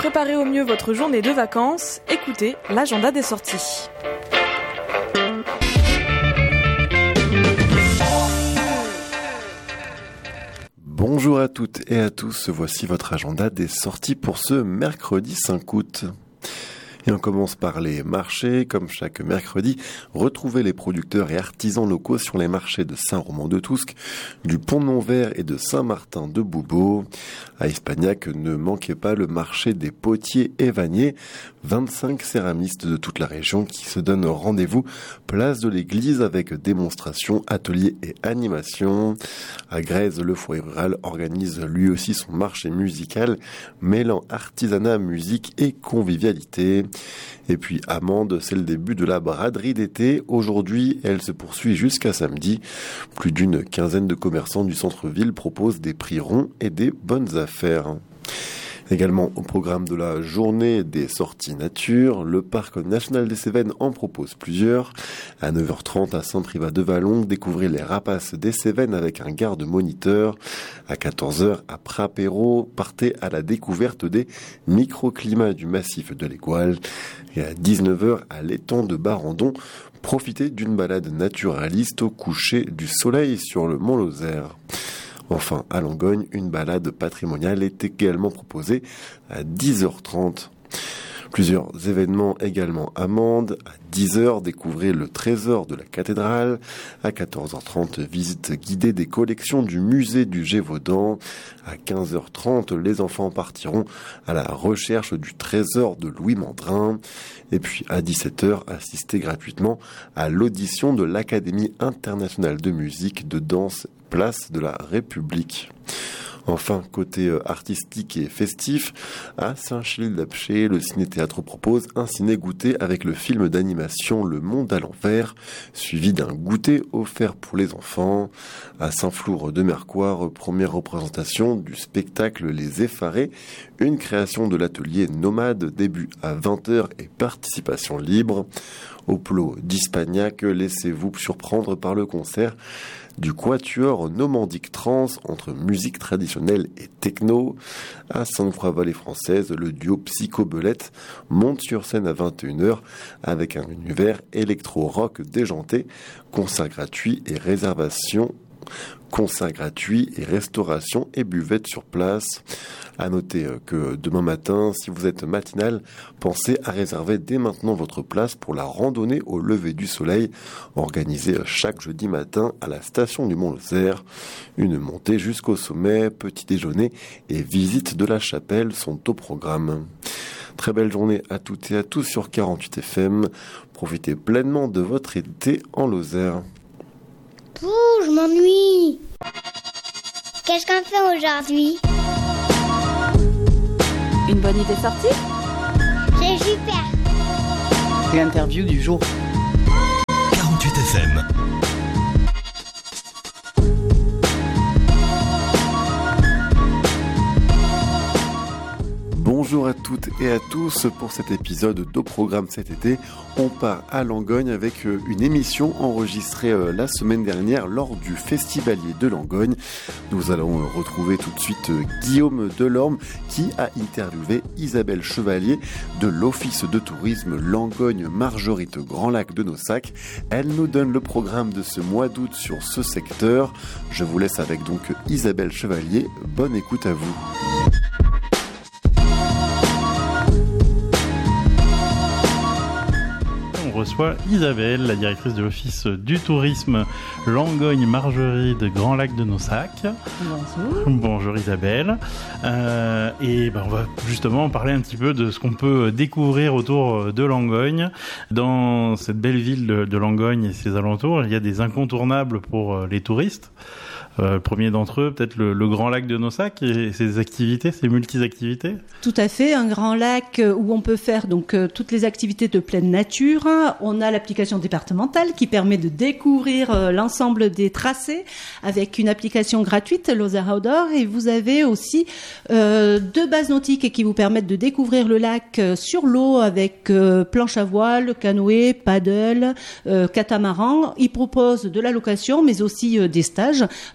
préparer au mieux votre journée de vacances, écoutez l'agenda des sorties. Bonjour à toutes et à tous, voici votre agenda des sorties pour ce mercredi 5 août. Et on commence par les marchés. Comme chaque mercredi, retrouvez les producteurs et artisans locaux sur les marchés de Saint-Romain-de-Tousques, du Pont-de-Montvert et de Saint-Martin-de-Boubeau. À Espagnac, ne manquez pas le marché des potiers et vanniers. 25 céramistes de toute la région qui se donnent rendez-vous place de l'église avec démonstrations, ateliers et animations. À Grèze, le foyer rural organise lui aussi son marché musical, mêlant artisanat, musique et convivialité. Et puis à Mende, c'est le début de la braderie d'été. Aujourd'hui, elle se poursuit jusqu'à samedi. Plus d'une quinzaine de commerçants du centre-ville proposent des prix ronds et des bonnes affaires. Également au programme de la journée des sorties nature, le parc national des Cévennes en propose plusieurs. À 9h30 à Saint-Privat-de-Vallon, découvrez les rapaces des Cévennes avec un garde-moniteur. À 14h à Prapéro, partez à la découverte des microclimats du massif de l'Égoile. Et à 19h à l'étang de Barandon, profitez d'une balade naturaliste au coucher du soleil sur le mont Lozère. Enfin, à Langogne, une balade patrimoniale est également proposée à 10h30. Plusieurs événements également à Mende. À 10h, découvrez le trésor de la cathédrale. À 14h30, visite guidée des collections du musée du Gévaudan. À 15h30, les enfants partiront à la recherche du trésor de Louis Mandrin. Et puis à 17h, assistez gratuitement à l'audition de l'Académie internationale de musique, de danse, place de la République. Enfin, côté artistique et festif, à Saint-Childe-d'Apcher, le ciné-théâtre propose un ciné-goûter avec le film d'animation Le Monde à l'envers, suivi d'un goûter offert pour les enfants. À Saint-Flour-de-Mercoire, première représentation du spectacle Les Effarés, une création de l'atelier Nomade, début à 20h et participation libre. Au Plot d'Ispagnac, laissez-vous surprendre par le concert du quatuor Normandique Trans entre musique traditionnelle et techno. À Sainte-Croix-Vallée française, le duo Psycho-Belette monte sur scène à 21h avec un univers électro-rock déjanté, concert gratuit et restauration et buvette sur place. À noter que demain matin, si vous êtes matinal, pensez à réserver dès maintenant votre place pour la randonnée au lever du soleil, organisée chaque jeudi matin à la station du Mont-Lozère. Une montée jusqu'au sommet, petit déjeuner et visite de la chapelle sont au programme. Très belle journée à toutes et à tous sur 48 FM. Profitez pleinement de votre été en Lozère. Pouh, je m'ennuie. Qu'est-ce qu'on fait aujourd'hui? Une bonne idée sortie? C'est super. L'interview du jour. 48 FM. Bonjour à toutes et à tous. Pour cet épisode d'Au Programme cet été, on part à Langogne avec une émission enregistrée la semaine dernière lors du Festivalier de Langogne. Nous allons retrouver tout de suite Guillaume Delorme qui a interviewé Isabelle Chevalier de l'Office de tourisme Langogne-Margerite Grand Lac de Nossac. Elle nous donne le programme de ce mois d'août sur ce secteur. Je vous laisse avec donc Isabelle Chevalier. Bonne écoute à vous. On reçoit Isabelle, la directrice de l'Office du tourisme Langogne-Margerite Grand Lac de Nossac. Bonjour. Bonjour Isabelle. On va justement parler un petit peu de ce qu'on peut découvrir autour de Langogne. Dans cette belle ville de Langogne et ses alentours, il y a des incontournables pour les touristes. Le premier d'entre eux, peut-être le Grand Lac de Nossac et ses activités, ses multi-activités. Tout à fait, un grand lac où on peut faire donc toutes les activités de pleine nature. On a l'application départementale qui permet de découvrir l'ensemble des tracés avec une application gratuite, Lozère Outdoor, et vous avez aussi 2 bases nautiques qui vous permettent de découvrir le lac sur l'eau avec planche à voile, canoë, paddle, catamaran. Ils proposent de la location mais aussi des stages.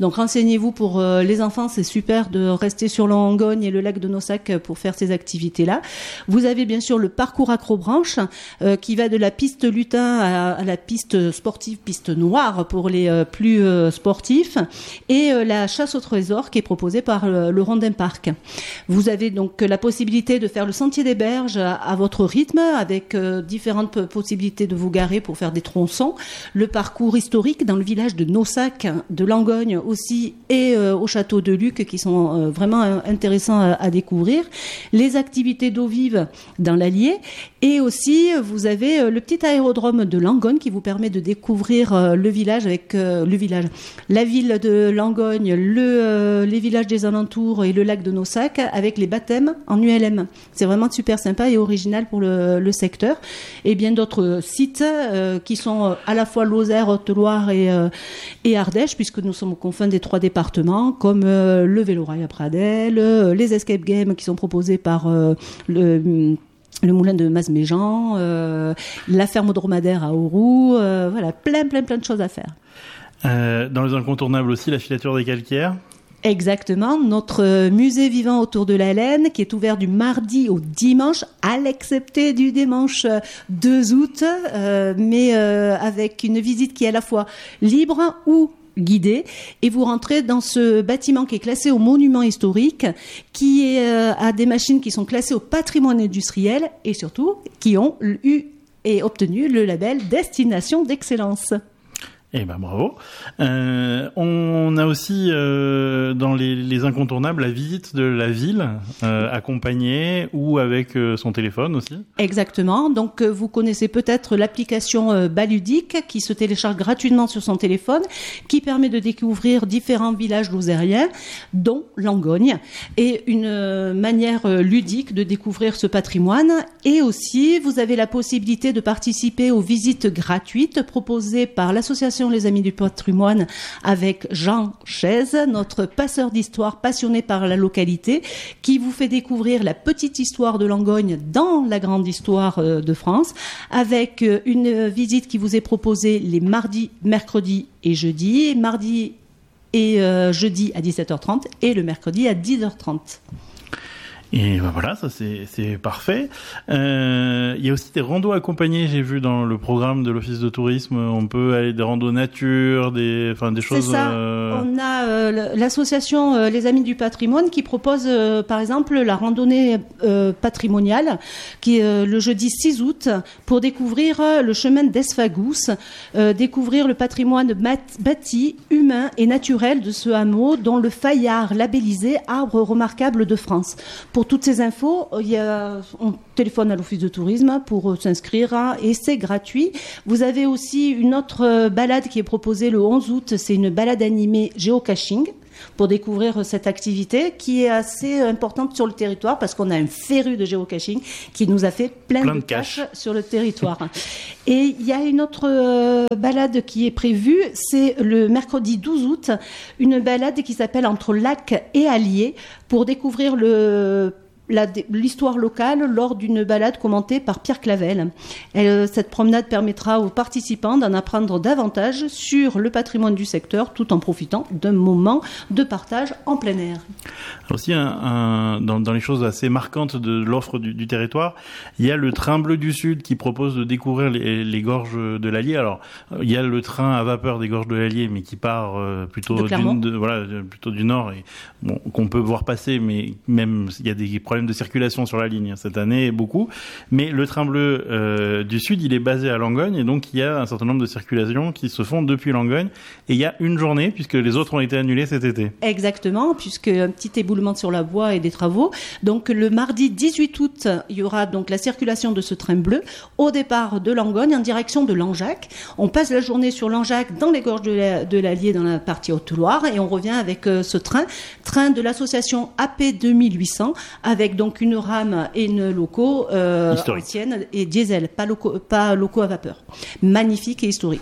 Donc renseignez-vous pour les enfants, c'est super de rester sur la Langogne et le lac de Naussac pour faire ces activités-là. Vous avez bien sûr le parcours accrobranche qui va de la piste lutin à la piste sportive, piste noire pour les plus sportifs, et la chasse au trésor qui est proposée par le Rondin Parc. Vous avez donc la possibilité de faire le sentier des berges à votre rythme avec différentes possibilités de vous garer pour faire des tronçons. Le parcours historique dans le village de Naussac, de Langogne aussi, et au château de Luc qui sont vraiment intéressants à découvrir. Les activités d'eau vive dans l'Allier, et aussi vous avez le petit aérodrome de Langogne qui vous permet de découvrir le village avec la ville de Langogne, les villages des alentours et le lac de Naussac avec les baptêmes en ULM. C'est vraiment super sympa et original pour le secteur. Et bien d'autres sites qui sont à la fois Lozère, Haute-Loire et Ardèche, puisque nous sommes aux confins des 3 départements, comme le Vélorail à Pradelles, les escape games qui sont proposés par le moulin de Masméjean, la ferme dromadaire à Auroux, voilà, plein de choses à faire. Dans les incontournables aussi, la filature des calcaires. Exactement, notre musée vivant autour de la laine qui est ouvert du mardi au dimanche, à l'excepté du dimanche 2 août, mais avec une visite qui est à la fois libre ou guidée, et vous rentrez dans ce bâtiment qui est classé au monument historique, qui a des machines qui sont classées au patrimoine industriel et surtout qui ont eu et obtenu le label Destination d'excellence. Eh ben bravo. On a aussi dans les incontournables la visite de la ville, accompagnée ou avec son téléphone aussi. Exactement. Donc vous connaissez peut-être l'application Baludique qui se télécharge gratuitement sur son téléphone, qui permet de découvrir différents villages lozériens, dont Langogne, et une manière ludique de découvrir ce patrimoine. Et aussi, vous avez la possibilité de participer aux visites gratuites proposées par l'association Les Amis du Patrimoine avec Jean Chaise, notre passeur d'histoire passionné par la localité, qui vous fait découvrir la petite histoire de Langogne dans la grande histoire de France, avec une visite qui vous est proposée les mardis, mercredis et jeudis, mardi et jeudi à 17h30 et le mercredi à 10h30. Et ben voilà, ça c'est parfait. Il y a aussi des randos accompagnés, j'ai vu dans le programme de l'Office de tourisme. On peut aller des randos nature, des choses. C'est ça. On a l'association Les Amis du Patrimoine qui propose par exemple la randonnée patrimoniale qui est le jeudi 6 août pour découvrir le chemin d'Esfagous, découvrir le patrimoine bâti, humain et naturel de ce hameau dont le Fayard labellisé arbre remarquable de France. Pour toutes ces infos, on téléphone à l'Office de tourisme pour s'inscrire et c'est gratuit. Vous avez aussi une autre balade qui est proposée le 11 août, c'est une balade animée géocaching pour découvrir cette activité qui est assez importante sur le territoire parce qu'on a un féru de géocaching qui nous a fait plein de caches sur le territoire. Et il y a une autre balade qui est prévue, c'est le mercredi 12 août, une balade qui s'appelle Entre Lac et Allier pour découvrir l'histoire locale lors d'une balade commentée par Pierre Clavel. Cette promenade permettra aux participants d'en apprendre davantage sur le patrimoine du secteur tout en profitant d'un moment de partage en plein air. Aussi, dans les choses assez marquantes de l'offre du territoire, il y a le train bleu du Sud qui propose de découvrir les gorges de l'Allier. Alors, il y a le train à vapeur des gorges de l'Allier, mais qui part plutôt plutôt du nord et bon, qu'on peut voir passer, mais même il y a des problèmes de circulation sur la ligne cette année, beaucoup. Mais le train bleu du Sud, il est basé à Langogne et donc il y a un certain nombre de circulations qui se font depuis Langogne. Et il y a une journée puisque les autres ont été annulés cet été. Exactement, puisque un petit éboulement sur la voie et des travaux. Donc le mardi 18 août, il y aura donc la circulation de ce train bleu au départ de Langogne en direction de Langeac. On passe la journée sur Langeac dans les gorges de l'Allier dans la partie Haute-Loire et on revient avec ce train de l'association AP 2800 avec donc une rame et une loco ancienne et diesel, pas locaux à vapeur. Magnifique et historique.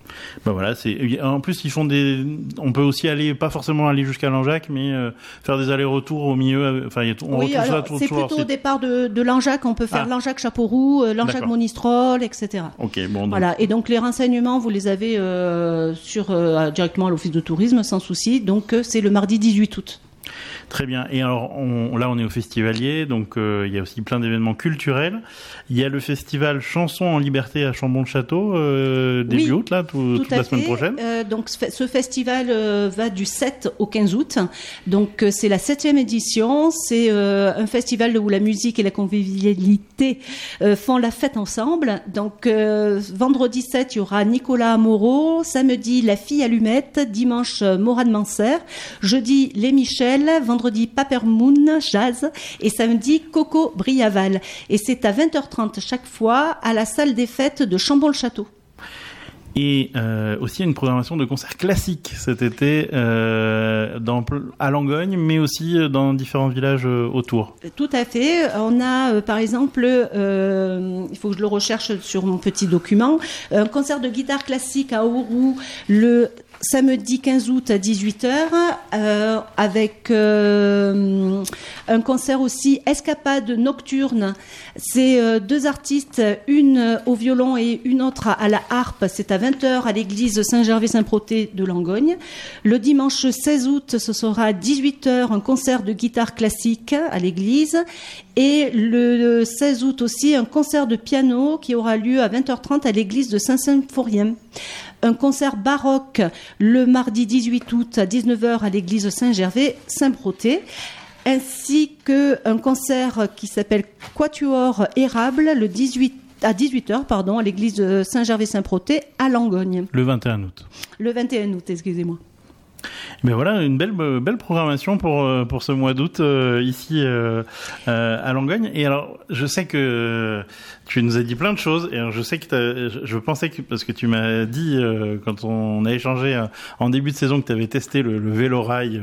Ben voilà, en plus ils font on peut aussi aller, pas forcément aller jusqu'à Langeac, mais faire des allers-retours au milieu. Enfin, on retrouve ça c'est plutôt au départ de Langeac. On peut faire Langeac-Chapeauroux, Langeac-Monistrol, etc. Ok, bon. Donc... Voilà. Et donc les renseignements, vous les avez directement à l'office de tourisme, sans souci. Donc c'est le mardi 18 août. Très bien. Et alors, là, on est au Festivalier, donc il y a aussi plein d'événements culturels. Il y a le festival Chansons en Liberté à Chambon-le-Château, début août, là, toute la semaine prochaine. Donc, ce festival va du 7 au 15 août. Donc, c'est la 7e édition. C'est un festival où la musique et la convivialité font la fête ensemble. Donc, vendredi 7, il y aura Nicolas Moreau. Samedi, La Fille Allumette. Dimanche, Morane Manser. Jeudi, Les Michel. Vendredi, Papermoon Jazz. Et samedi, Coco Briaval. Et c'est à 20h30 chaque fois à la salle des fêtes de Chambon-le-Château. Et aussi il y a une programmation de concerts classiques cet été à Langogne, mais aussi dans différents villages autour. Tout à fait. On a par exemple, il faut que je le recherche sur mon petit document, un concert de guitare classique à Auroux le samedi 15 août à 18h, avec un concert aussi Escapade nocturne. C'est deux artistes, une au violon et une autre à la harpe. C'est à 20h à l'église Saint-Gervais-Saint-Protais de Langogne. Le dimanche 16 août, ce sera à 18h un concert de guitare classique à l'église. Et le 16 août aussi, un concert de piano qui aura lieu à 20h30 à l'église de Saint-Symphorien. Un concert baroque le mardi 18 août à 19h à l'église Saint-Gervais-Saint-Protais, ainsi qu'un concert qui s'appelle Quatuor Érable à 18h à l'église de Saint-Gervais-Saint-Protais à Langogne. Le 21 août. Le 21 août, excusez-moi. Mais voilà, une belle programmation pour ce mois d'août ici à Langogne. Et alors, je sais que tu nous as dit plein de choses. Et alors, je sais que je pensais que, parce que tu m'as dit quand on a échangé en début de saison que tu avais testé le vélo-rail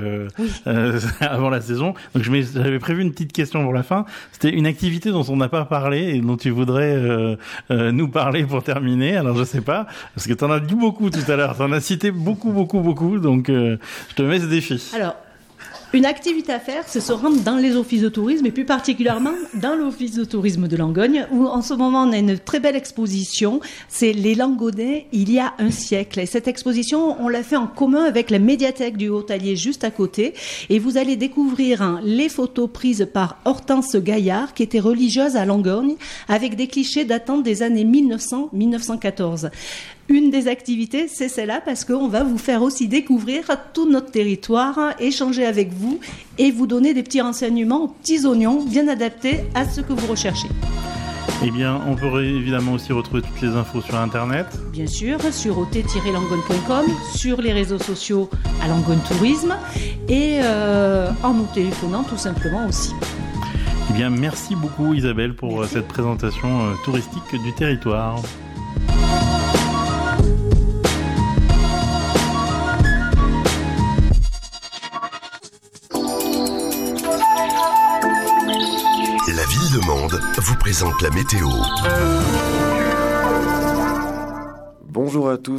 avant la saison. Donc j'avais prévu une petite question pour la fin. C'était une activité dont on n'a pas parlé et dont tu voudrais nous parler pour terminer. Alors je sais pas, parce que tu en as dit beaucoup tout à l'heure. Tu en as cité beaucoup. Donc je te mets ce défi. Alors, une activité à faire, c'est se rendre dans les offices de tourisme et plus particulièrement dans l'office de tourisme de Langogne où en ce moment on a une très belle exposition, c'est les Langonais il y a un siècle. Et cette exposition, on l'a fait en commun avec la médiathèque du Haut-Allier juste à côté et vous allez découvrir les photos prises par Hortense Gaillard qui était religieuse à Langogne avec des clichés datant des années 1900-1914. Une des activités, c'est celle-là, parce qu'on va vous faire aussi découvrir tout notre territoire, échanger avec vous et vous donner des petits renseignements aux petits oignons bien adaptés à ce que vous recherchez. Eh bien, on peut évidemment aussi retrouver toutes les infos sur Internet. Bien sûr, sur ot-langogne.com, sur les réseaux sociaux à Langogne Tourisme et en nous téléphonant tout simplement aussi. Eh bien, merci beaucoup Isabelle pour cette présentation touristique du territoire. La ville de Mende vous présente la météo. Bonjour à tous.